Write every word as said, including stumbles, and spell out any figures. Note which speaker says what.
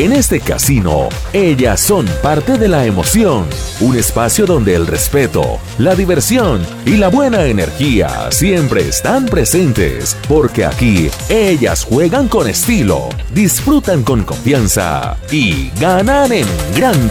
Speaker 1: En este casino, ellas son parte de la emoción, un espacio donde el respeto, la diversión y la buena energía siempre están presentes, porque aquí ellas juegan con estilo, disfrutan con confianza y ganan en grande.